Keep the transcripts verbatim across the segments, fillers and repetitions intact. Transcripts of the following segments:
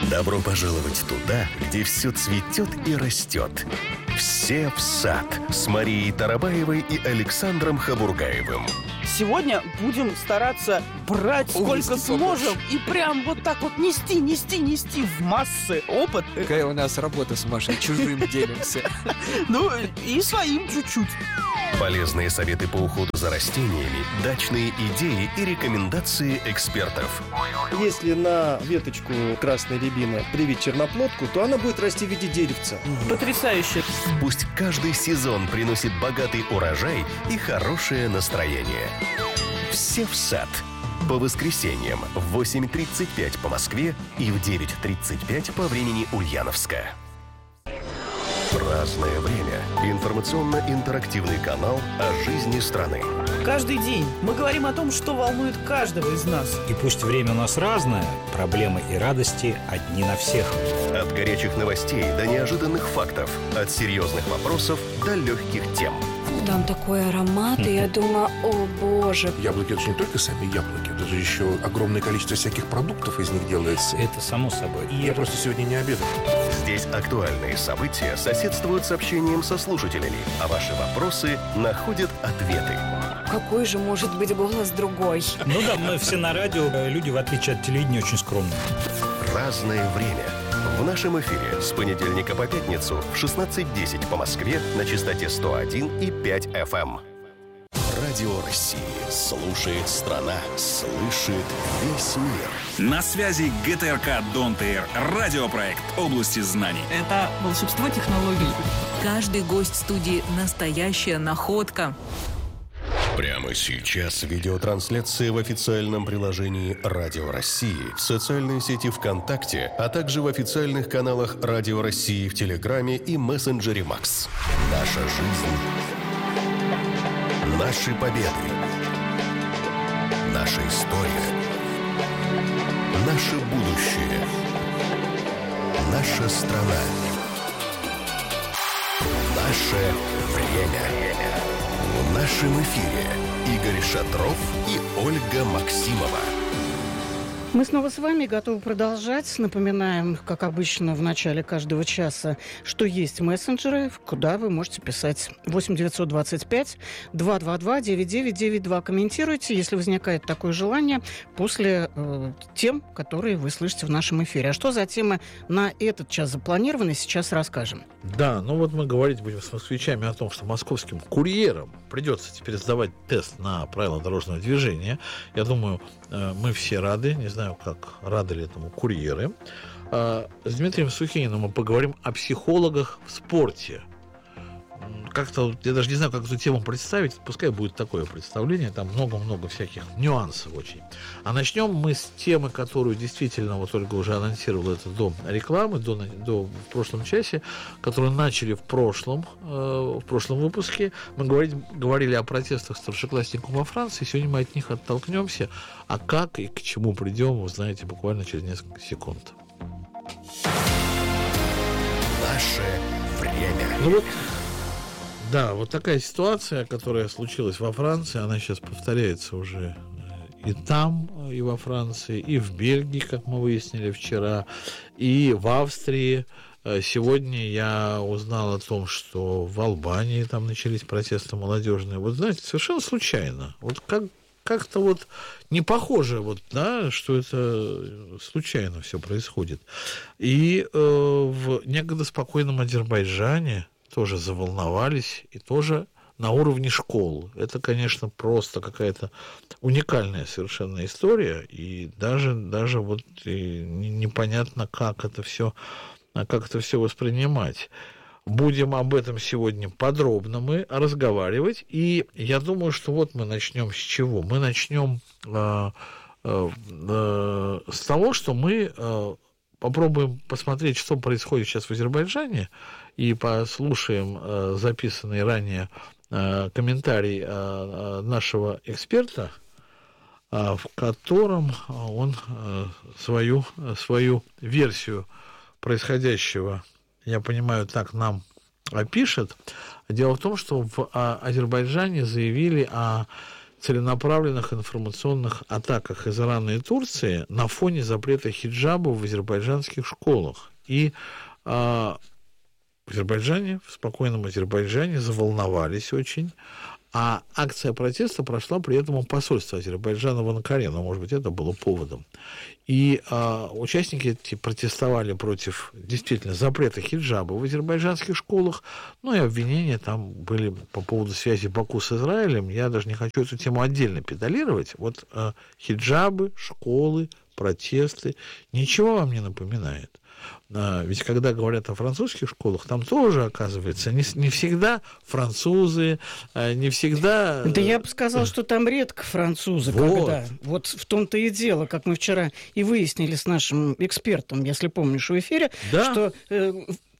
Добро пожаловать туда, где все цветет и растет. Все в сад с Марией Тарабаевой и Александром Хабургаевым. Сегодня будем стараться брать сколько Ой, сможем и прям вот так вот нести, нести, нести в массы опыт. Какая у нас работа с Машей, чужим делимся. Ну и своим чуть-чуть. Полезные советы по уходу за растениями, дачные идеи и рекомендации экспертов. Если на веточку красной рябины привить черноплодку, то она будет расти в виде деревца. Потрясающе. Пусть каждый сезон приносит богатый урожай и хорошее настроение. Все в сад. По воскресеньям в восемь тридцать пять по Москве и в девять тридцать пять по времени Ульяновска. Разное время. Информационно-интерактивный канал о жизни страны. Каждый день мы говорим о том, что волнует каждого из нас. И пусть время у нас разное, проблемы и радости одни на всех. От горячих новостей до неожиданных фактов, от серьезных вопросов до легких тем. Там такой аромат, и я думаю, о боже. Яблоки — это же не только сами яблоки, это же еще огромное количество всяких продуктов из них делается. Это само собой. И я просто сегодня не обедал. Здесь актуальные события соседствуют с общением со слушателями, а ваши вопросы находят ответы. Какой же может быть голос другой? Ну да, мы все на радио, люди, в отличие от телевидения, очень скромные. Разное время. В нашем эфире с понедельника по пятницу в шестнадцать десять по Москве на частоте сто один и пять эф эм. Радио России. Слушает страна. Слышит весь мир. На связи гэ тэ эр ка Don't Air. Радиопроект области знаний. Это волшебство технологий. Каждый гость студии – настоящая находка. Прямо сейчас видеотрансляция в официальном приложении Радио России, в социальной сети ВКонтакте, а также в официальных каналах Радио России в Телеграме и мессенджере Макс. Наша жизнь. Наши победы. Наша история. Наше будущее. Наша страна. Наше время. В нашем эфире Игорь Шатров и Ольга Максимова. Мы снова с вами готовы продолжать. Напоминаем, как обычно, в начале каждого часа, что есть мессенджеры, куда вы можете писать. восемь девятьсот двадцать пять двести двадцать два девять девять девять два. Комментируйте, если возникает такое желание, после э, тем, которые вы слышите в нашем эфире. А что за темы на этот час запланированы, сейчас расскажем. Да, ну вот мы говорить будем с москвичами о том, что московским курьерам придется теперь сдавать тест на правила дорожного движения. Я думаю, мы все рады, не знаю, как рады ли этому курьеры. С Дмитрием Сухининым мы поговорим о психологах в спорте. Как-то, я даже не знаю, как эту тему представить, пускай будет такое представление, там много-много всяких нюансов очень. А начнем мы с темы, которую действительно, вот Ольга уже анонсировала это до рекламы, до, до, в прошлом часе, которую начали в прошлом, э, в прошлом выпуске. Мы говорили, говорили о протестах старшеклассников во Франции, сегодня мы от них оттолкнемся, а как и к чему придем, вы знаете буквально через несколько секунд. Наше время. Ну вот, да, вот такая ситуация, которая случилась во Франции, она сейчас повторяется уже и там, и во Франции, и в Бельгии, как мы выяснили вчера, и в Австрии. Сегодня я узнал о том, что в Албании там начались протесты молодежные. Вот знаете, совершенно случайно. Вот как как-то вот не похоже, вот, да, что это случайно все происходит. И э, в некогда спокойном Азербайджане тоже заволновались, и тоже на уровне школ. Это, конечно, просто какая-то уникальная совершенно история, и даже, даже вот и непонятно, как это все, как это все воспринимать. Будем об этом сегодня подробно мы разговаривать, и я думаю, что вот мы начнем с чего? Мы начнем э, э, э, с того, что мы э, попробуем посмотреть, что происходит сейчас в Азербайджане, и послушаем э, записанный ранее э, комментарий э, нашего эксперта, э, в котором он э, свою, свою версию происходящего, я понимаю, так нам опишет. Дело в том, что в Азербайджане заявили о целенаправленных информационных атаках из Ирана и Турции на фоне запрета хиджаба в азербайджанских школах. И а, в Азербайджане, в спокойном Азербайджане заволновались очень. А акция протеста прошла при этом у посольства Азербайджана в Анкаре, но, может быть, это было поводом. И а, участники эти протестовали против, действительно, запрета хиджаба в азербайджанских школах, ну и обвинения там были по поводу связи Баку с Израилем. Я даже не хочу эту тему отдельно педалировать. Вот а, хиджабы, школы, протесты, ничего вам не напоминает. Ведь когда говорят о французских школах, там тоже, оказывается, не, не всегда французы, не всегда... Да я бы сказал, что там редко французы, вот. Когда... Вот в том-то и дело, как мы вчера и выяснили с нашим экспертом, если помнишь, в эфире, да. что... Э,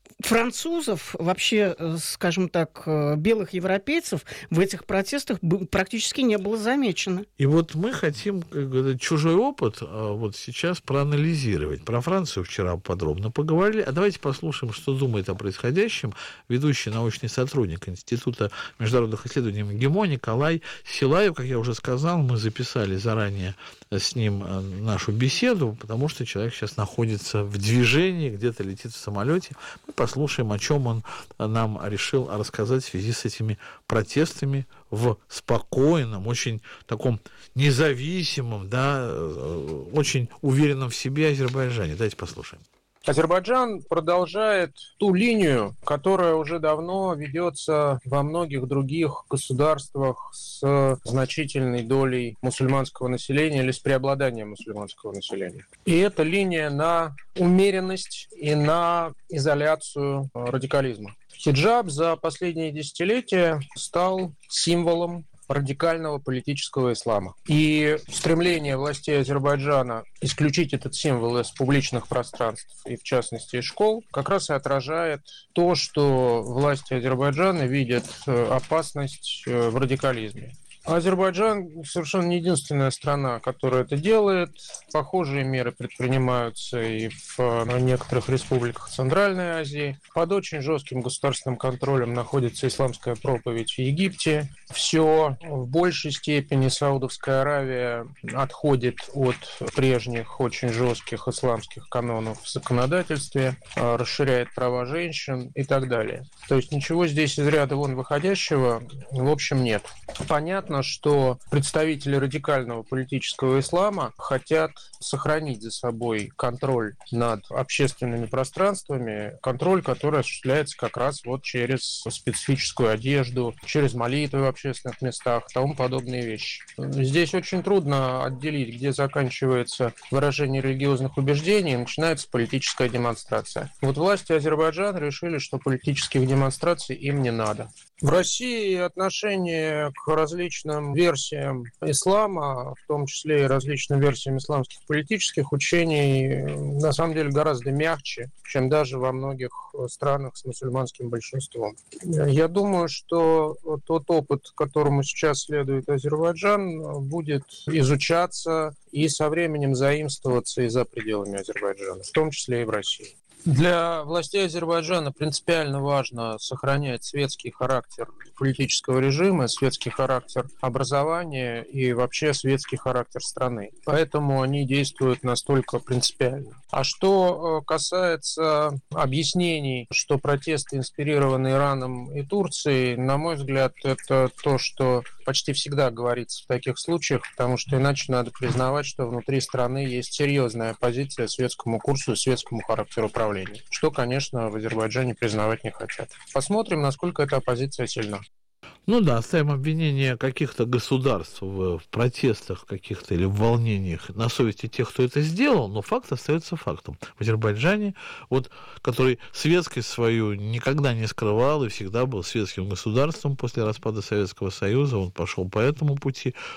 французов, вообще, скажем так, белых европейцев в этих протестах практически не было замечено. И вот мы хотим как бы, чужой опыт вот сейчас проанализировать. Про Францию вчера подробно поговорили. А давайте послушаем, что думает о происходящем ведущий научный сотрудник Института международных исследований МГИМО Николай Силаев. Как я уже сказал, мы записали заранее с ним нашу беседу, потому что человек сейчас находится в движении, где-то летит в самолете. Мы послушаем, о чем он нам решил рассказать в связи с этими протестами в спокойном, очень таком независимом, да, очень уверенном в себе Азербайджане. Давайте послушаем. Азербайджан продолжает ту линию, которая уже давно ведется во многих других государствах с значительной долей мусульманского населения или с преобладанием мусульманского населения. И это линия на умеренность и на изоляцию радикализма. Хиджаб за последние десятилетия стал символом радикального политического ислама. И стремление властей Азербайджана исключить этот символ из публичных пространств, и в частности из школ, как раз и отражает то, что власти Азербайджана видят опасность в радикализме. Азербайджан совершенно не единственная страна, которая это делает. Похожие меры предпринимаются и в некоторых республиках Центральной Азии. Под очень жестким государственным контролем находится исламская проповедь в Египте. Все в большей степени Саудовская Аравия отходит от прежних очень жестких исламских канонов в законодательстве, расширяет права женщин и так далее. То есть ничего здесь из ряда вон выходящего в общем нет. Понятно, что представители радикального политического ислама хотят сохранить за собой контроль над общественными пространствами, контроль, который осуществляется как раз вот через специфическую одежду, через молитвы в общественных местах, тому подобные вещи. Здесь очень трудно отделить, где заканчивается выражение религиозных убеждений и начинается политическая демонстрация. Вот власти Азербайджана решили, что политических демонстраций им не надо. В России отношение к различным версиям ислама, в том числе и различным версиям исламских политических учений, на самом деле гораздо мягче, чем даже во многих странах с мусульманским большинством. Я думаю, что тот опыт, которому сейчас следует Азербайджан, будет изучаться и со временем заимствоваться и за пределами Азербайджана, в том числе и в России. Для властей Азербайджана принципиально важно сохранять светский характер политического режима, светский характер образования и вообще светский характер страны. Поэтому они действуют настолько принципиально. А что касается объяснений, что протесты инспирированы Ираном и Турцией, на мой взгляд, это то, что почти всегда говорится в таких случаях, потому что иначе надо признавать, что внутри страны есть серьезная оппозиция светскому курсу и светскому характеру управления. Что, конечно, в Азербайджане признавать не хотят. Посмотрим, насколько эта оппозиция сильна. Ну да, оставим обвинения каких-то государств в, в протестах каких-то или в волнениях на совести тех, кто это сделал, но факт остается фактом. В Азербайджане, вот, который светскость свою никогда не скрывал и всегда был светским государством после распада Советского Союза, он пошел по этому пути,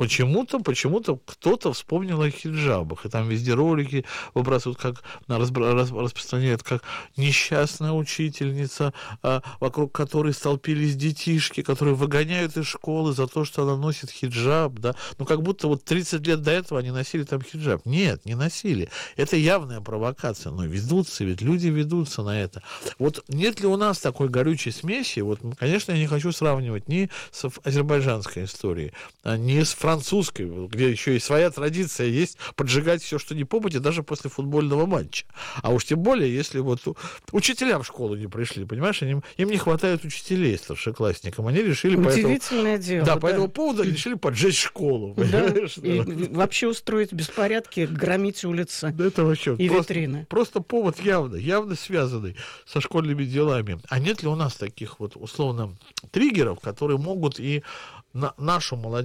почему-то, почему-то кто-то вспомнил о хиджабах, и там везде ролики выбрасывают, как распространяют, как несчастная учительница, вокруг которой столпились детишки, которые выгоняют из школы за то, что она носит хиджаб, да, ну как будто вот тридцать лет до этого они носили там хиджаб. Нет, не носили. Это явная провокация, но ведутся, ведь люди ведутся на это. Вот нет ли у нас такой горючей смеси? Вот, конечно, я не хочу сравнивать ни с азербайджанской историей, ни с французской, где еще и своя традиция есть поджигать все, что не попадет, даже после футбольного матча. А уж тем более, если вот учителя в школу не пришли, понимаешь, им, им не хватает учителей старшеклассникам. Они решили Удивительное по этому, дело. Да, да, по этому поводу они решили поджечь школу. Да, и вообще устроить беспорядки, громить улицы да это вообще и просто, витрины. Просто повод явно, явно связанный со школьными делами. А нет ли у нас таких вот, условно, триггеров, которые могут и на нашу молодежь